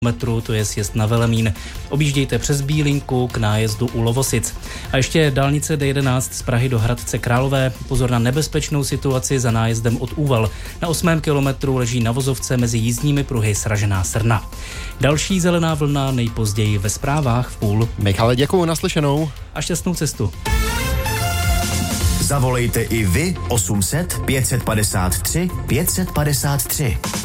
metru, to je sjezd na Velemín. Objíždějte přes Bílinku k nájezdu u Lovosic. A ještě dálnice D11 z Prahy do Hradce Králové. Pozor na nebezpečnou situaci za nájezdem od Úval. Na 8. kilometru leží na vozovce mezi jízdními pruhy sražená srna. Další zelená vlna nejpozději ve zprávách v půl. Michale, děkuju, naslyšenou. A šťastnou cestu. Zavolejte i vy 800 553 553.